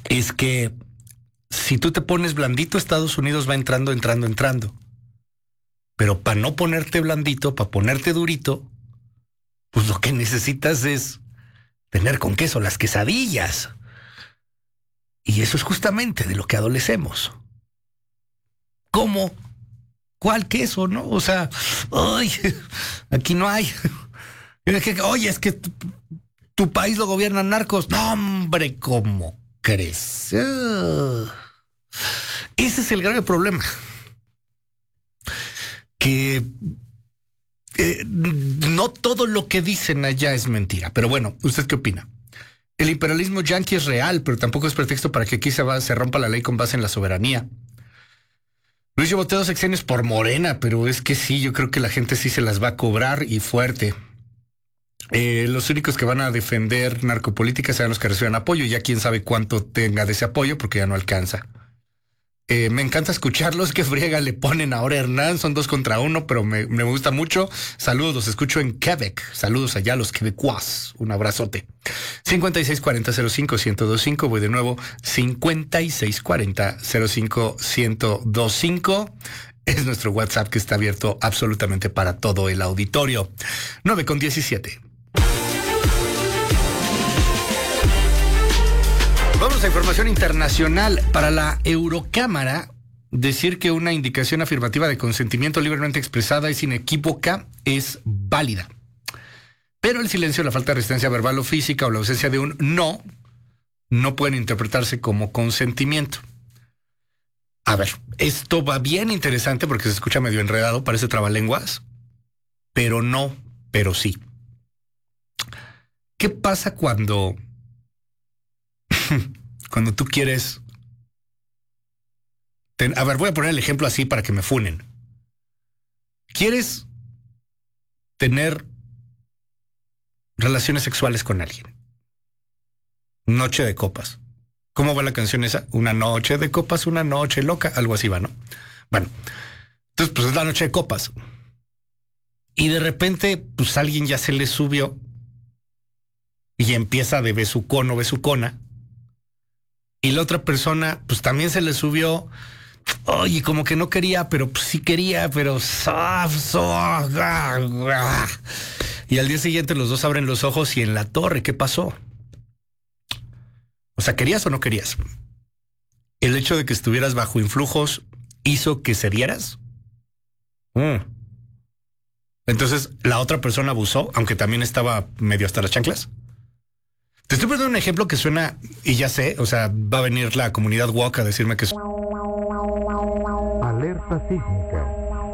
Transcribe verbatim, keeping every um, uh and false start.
es que si tú te pones blandito, Estados Unidos va entrando, entrando, entrando. Pero para no ponerte blandito, para ponerte durito, pues lo que necesitas es tener con queso las quesadillas. Y eso es justamente de lo que adolecemos. ¿Cómo? ¿Cuál queso, no? O sea, ay, aquí no hay. Oye, es que tu, tu país lo gobiernan narcos. No, hombre, ¿cómo crees? Uh, ese es el grave problema. Que eh, no todo lo que dicen allá es mentira. Pero bueno, ¿usted qué opina? El imperialismo yanqui es real, pero tampoco es pretexto para que aquí se, va, se rompa la ley con base en la soberanía. Luis, yo voté dos sexenios por Morena, pero es que sí, yo creo que la gente sí se las va a cobrar y fuerte. Eh, los únicos que van a defender narcopolítica serán los que reciban apoyo, y ya quién sabe cuánto tenga de ese apoyo porque ya no alcanza. Eh, me encanta escucharlos, que friega le ponen ahora a Hernán, son dos contra uno, pero me, me gusta mucho. Saludos, los escucho en Quebec. Saludos allá a los quebecuas. Un abrazote. cincuenta y seis cuarenta cero cinco ciento veinticinco, voy de nuevo. cincuenta y seis cuarenta cero cinco ciento veinticinco. Es nuestro WhatsApp que está abierto absolutamente para todo el auditorio. nueve con diecisiete. Vamos a información internacional. Para la Eurocámara, decir que una indicación afirmativa de consentimiento libremente expresada es inequívoca es válida. Pero el silencio, la falta de resistencia verbal o física o la ausencia de un no, no pueden interpretarse como consentimiento. A ver, esto va bien interesante porque se escucha medio enredado, parece trabalenguas, pero no, pero sí. ¿Qué pasa cuando... cuando tú quieres... Ten, a ver, voy a poner el ejemplo así para que me funen. ¿Quieres tener relaciones sexuales con alguien? Noche de copas. ¿Cómo va la canción esa? Una noche de copas, una noche loca, algo así va, ¿no? Bueno, entonces pues es la noche de copas. Y de repente, pues alguien ya se le subió y empieza de besucón o besucona. Y la otra persona, pues también se le subió. Oye, como que no quería, pero pues, sí quería, pero... Y al día siguiente los dos abren los ojos y en la torre, ¿qué pasó? O sea, ¿querías o no querías? ¿El hecho de que estuvieras bajo influjos hizo que cedieras? Mm. Entonces, ¿la otra persona abusó, aunque también estaba medio hasta las chanclas? Te estoy poniendo un ejemplo que suena, y ya sé, o sea, va a venir la comunidad woke a decirme que es... Alerta sísmica.